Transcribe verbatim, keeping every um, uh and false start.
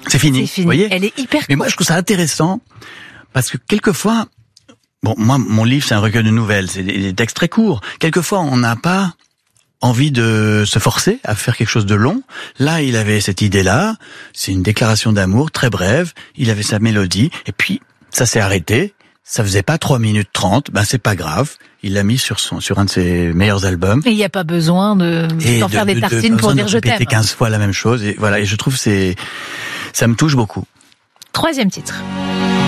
c'est fini. C'est fini. Vous voyez. Elle est hyper. Mais moi, je trouve ça intéressant parce que quelquefois, bon, moi, mon livre, c'est un recueil de nouvelles, c'est des, des textes très courts. Quelquefois, on n'a pas envie de se forcer à faire quelque chose de long. Là, il avait cette idée-là. C'est une déclaration d'amour très brève. Il avait sa mélodie. Et puis, ça s'est arrêté. Ça faisait pas trois minutes trente. Ben, c'est pas grave. Il l'a mis sur son, sur un de ses meilleurs albums. Et il n'y a pas besoin de, d'en faire des tartines pour dire je t'aime. Répéter quinze fois la même chose. Et voilà. Et je trouve que c'est, ça me touche beaucoup. Troisième titre.